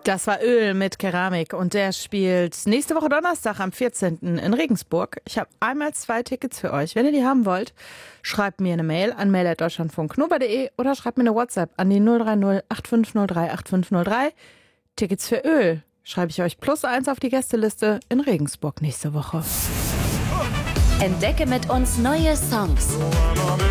Das war Öl mit Keramik und der spielt nächste Woche Donnerstag am 14. in Regensburg. Ich habe einmal 2 Tickets für euch. Wenn ihr die haben wollt, schreibt mir eine Mail an mail@deutschlandfunknova.de oder schreibt mir eine WhatsApp an die 030 8503 8503. Tickets für Öl schreibe ich euch +1 auf die Gästeliste in Regensburg nächste Woche. Entdecke mit uns neue Songs.